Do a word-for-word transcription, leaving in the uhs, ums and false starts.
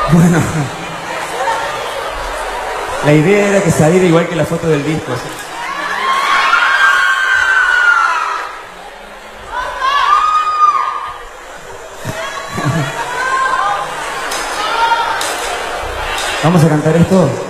Bueno, la idea era que saliera igual que la foto del disco. ¿Sí? ¿Vamos a cantar esto?